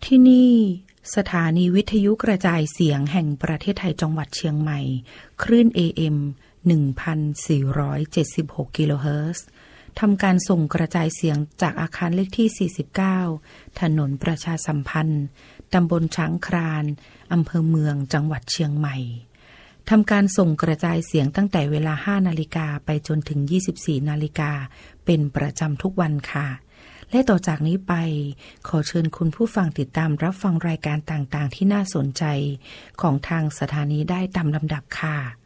ที่นี่สถานีวิทยุกระจายเสียงแห่งประเทศไทยจังหวัดเชียงใหม่คลื่น AM 1,476 กิโลเฮิรตซ์ทำการส่งกระจายเสียงจากอาคารเลขที่49ถนนประชาสัมพันธ์ตำบลช้างครานอำเภอเมืองจังหวัดเชียงใหม่ทำการส่งกระจายเสียงตั้งแต่เวลา 5 นาฬิกาไปจนถึง 24 นาฬิกาเป็นประจำทุกวันค่ะและต่อจากนี้ไปขอเชิญคุณผู้ฟังติดตามรับฟังรายการต่างๆที่น่าสนใจของทางสถานีได้ตามลำดับค่ะ